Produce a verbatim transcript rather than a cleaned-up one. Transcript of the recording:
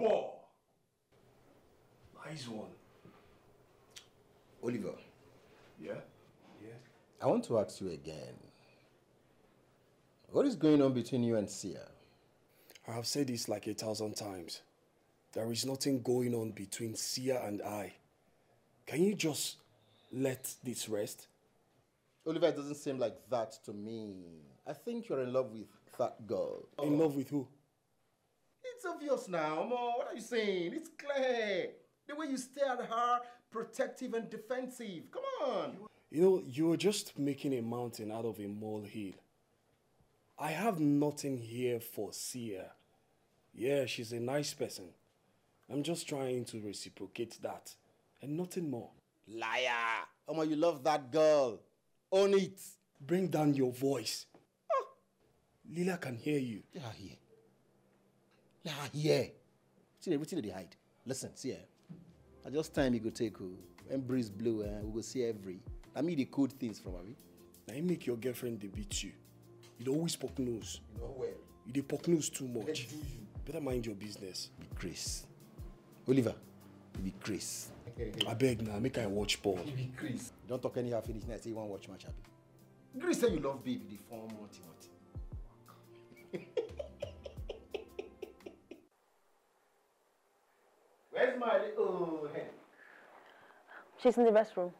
ball. Nice one. Oliver. Yeah? Yeah. I want to ask you again. What is going on between you and Sia? I have said this like a thousand times. There is nothing going on between Sia and I. Can you just let this rest? Oliver, it doesn't seem like that to me. I think you're in love with that girl. In love with who? It's obvious now, Mo. What are you saying? It's clear. The way you stare at her, protective and defensive. Come on. You know, you're just making a mountain out of a molehill. I have nothing here for Sia. Yeah, she's a nice person. I'm just trying to reciprocate that. And nothing more. Liar. Omo, you love that girl. Own it. Bring down your voice. Ah, Lila can hear you. Let her hear. Let her hear. See, everything they hide. Listen, see her. At just time you go take her. When breeze blow, eh, we go see every. I mean the cool things from her. Now you make your girlfriend they beat you. You always poke nose. You know well. You dey poke nose too much. Do you? Better mind your business. Be Chris. Oliver, be Chris. I beg now, make I watch ball. Be Chris. Don't talk anyhow finish now. Say you want to watch match happy. Chris say you love baby the form what what. Where's my little hen? She's in the restroom.